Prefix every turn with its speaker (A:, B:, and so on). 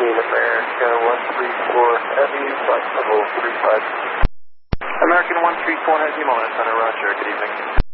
A: America 134 Heavy, flight level 35.
B: American 134 Heavy, Moment Center, Roger, good evening.